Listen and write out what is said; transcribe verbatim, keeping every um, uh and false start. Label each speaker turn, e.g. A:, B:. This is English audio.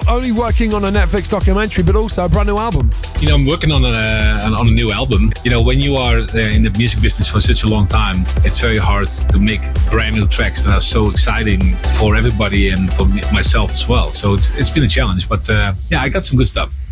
A: only working on a Netflix documentary, but also a brand new album.
B: You know, I'm working on a on a new album. You know, when you are uh, in the music business for such a long time, it's very hard to make brand new tracks that are so exciting for everybody and for me, myself as well. So it's, it's been a challenge, but uh, yeah, I got some good stuff.